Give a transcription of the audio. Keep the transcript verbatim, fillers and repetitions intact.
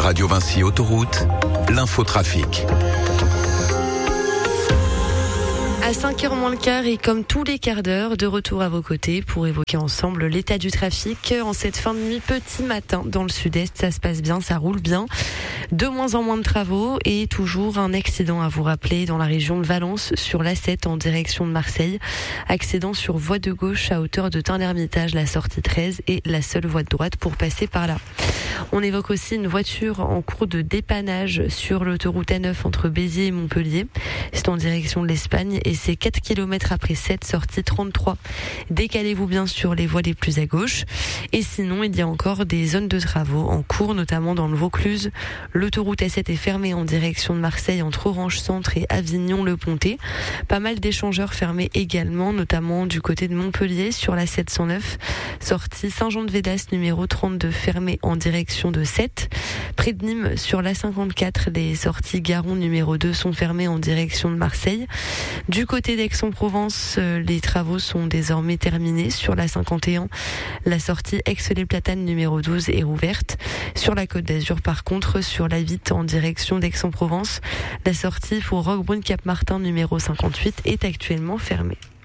Radio Vinci Autoroute, l'infotrafic. À cinq heures moins le quart et comme tous les quarts d'heure, de retour à vos côtés pour évoquer ensemble l'état du trafic en cette fin de nuit, petit matin dans le sud-est. Ça se passe bien, ça roule bien. De moins en moins de travaux et toujours un accident à vous rappeler dans la région de Valence sur l'A sept en direction de Marseille. Accident sur voie de gauche à hauteur de Tain-l'Hermitage, la sortie treize et la seule voie de droite pour passer par là. On évoque aussi une voiture en cours de dépannage sur l'autoroute A neuf entre Béziers et Montpellier. C'est en direction de l'Espagne et c'est quatre kilomètres après sept, sortie trente-trois. Décalez-vous bien sur les voies les plus à gauche. Et sinon, il y a encore des zones de travaux en cours, notamment dans le Vaucluse. L'autoroute A sept est fermée en direction de Marseille entre Orange Centre et Avignon-le-Pontet. Pas mal d'échangeurs fermés également, notamment du côté de Montpellier sur la sept cent neuf. Sortie Saint-Jean-de-Védas numéro trente-deux fermée en direction de Sète. Près de Nîmes sur la cinquante-quatre, les sorties Garon numéro deux sont fermées en direction de Marseille. Du côté d'Aix-en-Provence, les travaux sont désormais terminés sur la cinquante et un. La sortie Aix-les-Platanes numéro douze est rouverte. Sur la Côte d'Azur, par contre, sur la Vitte en direction d'Aix-en-Provence, la sortie pour Roquebrune-Cap-Martin numéro cinquante-huit est actuellement fermée.